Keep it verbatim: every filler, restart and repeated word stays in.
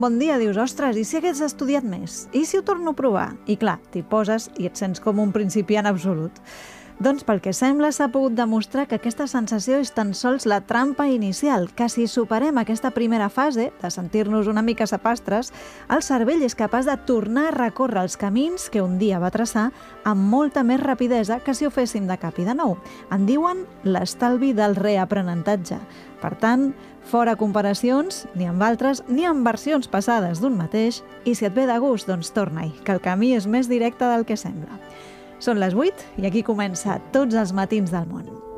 Bon dia, dius, ostres, i si hagués estudiat més? I si ho torno a provar? I clar, t'hi poses i et sents com un principiant absolut. Doncs pel que sembla s'ha pogut demostrar que aquesta sensació és tan sols la trampa inicial, que si superem aquesta primera fase, de sentir-nos una mica sapastres, el cervell és capaç de tornar a recórrer els camins que un dia va traçar amb molta més rapidesa que si ho féssim de cap i de nou. En diuen l'estalvi del reaprenentatge. Per tant, fora comparacions, ni amb altres, ni amb versions passades d'un mateix, i si et ve de gust, doncs torna-hi, que el camí és més directe del que sembla. Són les vuit i aquí comença Tots els matins del món.